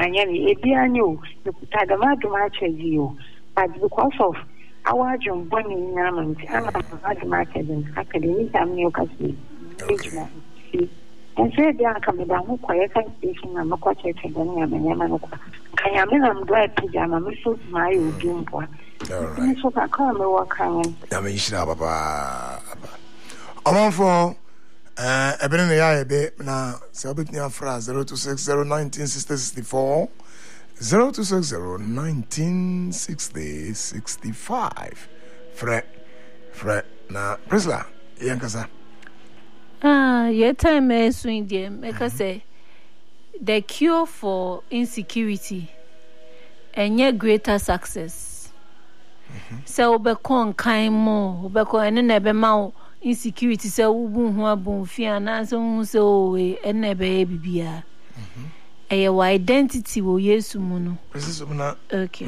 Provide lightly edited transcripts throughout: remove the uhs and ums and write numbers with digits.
anyani ebianyo the kutagama dumacheji but because of our John Bonnie Yaman and marketing academic and new castle. And said they are coming down who quiet station and Mako Church and Yamanoko. Kayaman glad pajama, Mrs. Mayo Jumbo. So I call me walk hanging. I mean, she have a I'm for a bit in the eye a bit now. So bit near phrase 0260196064 0260196065. Fred na Priscilla Yankasa. Your time is swing there. Make us say the cure for insecurity and yet greater success. So be con kind more, be con and never mau insecurity. So who boom fear and so and never bibia. Your identity will yes mono. Okay.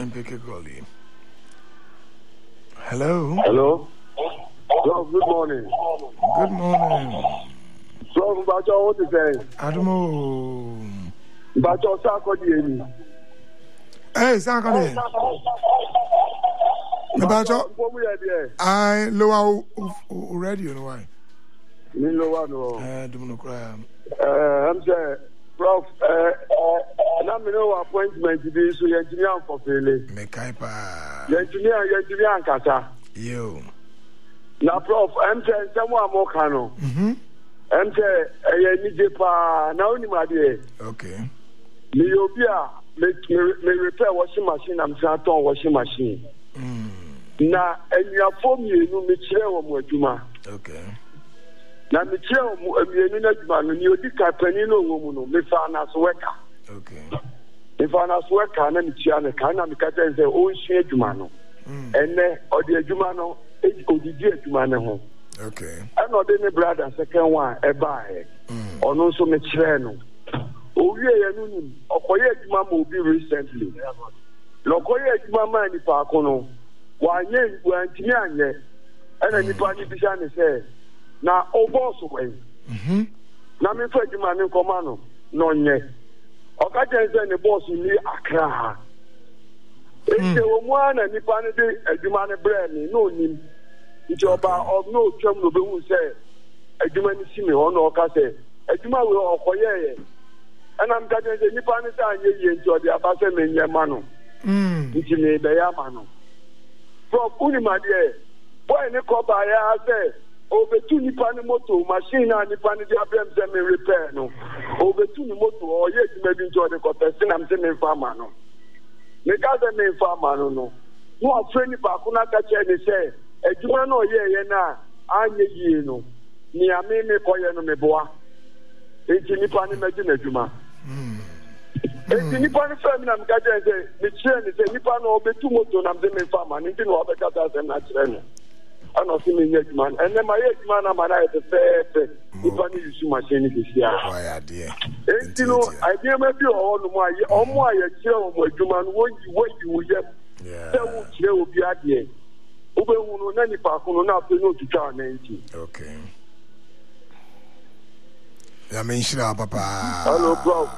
Hello. Hello. So, good morning. Good morning. So, Bacho, what is it? Adamo. Bacho, Sakodi. Hey, Sakodi. Bacho. I lower already, you know why? Lower, no. Don't cry. I'm saying, Prof, I'm no appointment today, so you're engineer for Philly. Mekaipa. You're engineer, and Kata. You. Now, Prof, I'm saying someone more cano. I'm saying, I need to now only my dear. Okay. Leobia, may repair washing machine, I'm saying, washing machine. Now, and you are for me, you may share one Juma. Okay. Now, the chair of man, you did Capenino woman, me found us worker. Okay. If I was worker, and Chiana can have the own share Jumano. And then, or the Jumano. Jumano. Okay. I'm not any brother, second one, a buy. Or no so much reno. Oh, yeah, Okoye Jumama will be recently. Lokoye Jumama in the Parkono. Why, yes, when Tianye, and then the party Bishani said, now, oh, boss away. Now, me for Jumano Comano, no, yet. Okaja is the boss in the Accra. If there were one and the panity, a Jumana brand, no name. It's about of no term who say, a Jumani Simi or no Case, a Juma will Okoye. And I'm getting the Nipanita and ye into the Abasan in Yamano. Which in the Yamano. From Unimadia, boy, Nicoba, I say, over 2 Nipanimoto, machine and Nipanija semi repair, no. Over 2 Nimoto, or yet maybe into the Copesin, I'm saying farmer. Because the main farmer, no. No, a friend Bakuna Kachani say, a Jumano ye na, Anya Yeno, near me, Koyano Meboa. It's in Nipan imagine a Juma. It's in Nipan family, I'm getting the chain is a Nipan or the 2 motor, I'm the main farmer, and into other Catas and Natural. I'm not seeing yet, man. And then my age man, I'm at the fair. Nipan is machine this year. Why, dear? And you know, I dear maybe all my chair of my Juman, what you will get. There will be at the end. Ube will know any park on up to know to turn 90. Okay. I mean, Papa. Hello, bro.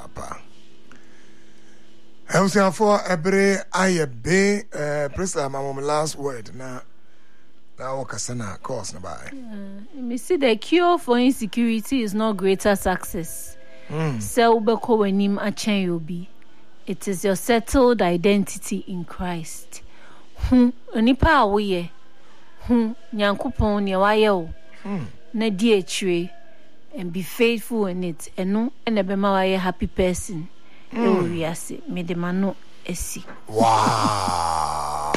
I was here for a break. I be Priscilla, my last word now. Now, Kasana, course, me see the cure for insecurity is not greater success. So, Beko when him a chain you be. It is your settled identity in Christ. Nipa away. Nyankopon ne waye na die tire and be faithful in it. And no, and be ma waye happy person. Oh, yes, me de mano esi. Wow.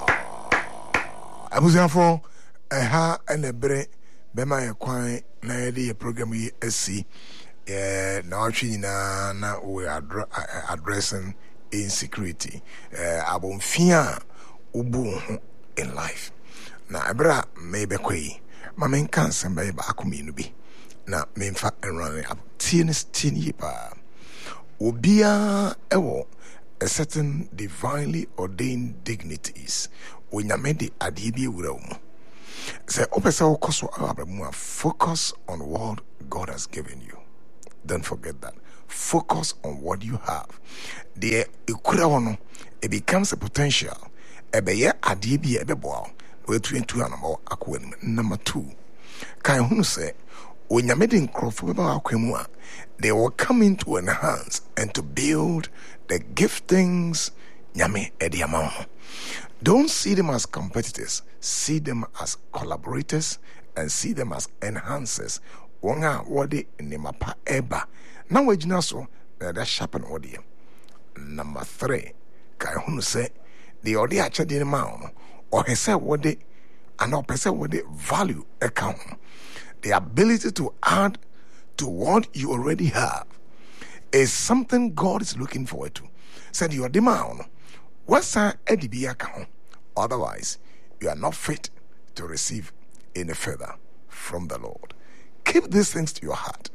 Abusafo ha and a bre be my kwan na yede program yi asi na watchi na we addressing insecurity abonfia ubu in life na abra maybe kwai ma men kansan ba ba akominu bi na memfa enrun up tin pa obia ewo a certain divinely ordained dignities onyamede adiebi wuramu say opesa okoso abamu focus on what God has given you. Don't forget that. Focus on what you have. The ekura wono, it becomes a potential. Ebeye adie bi ebeboa. We tu anamo akwanim. Number 2. Kan hunu say onyame de nkrofo beba akwamu a, they will come in to enhance and to build the giftings nyame ediamamo. Don't see them as competitors, see them as collaborators and see them as enhancers. Wonga wode nemapa eba na wagina so na that sharpen ode. Number 3, kai hunu say the ode achade ne ma no or he say wode and or person wode value account. The ability to add to what you already have is something God is looking forward to. Said your demand, what's Eddie account? Otherwise, you are not fit to receive any further from the Lord. Keep these things to your heart.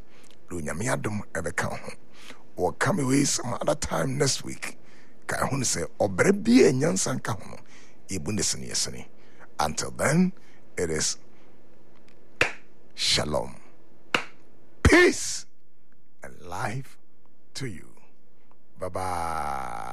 Or come away some other time next week. Until then, it is shalom, peace, and life to you. Bye-bye.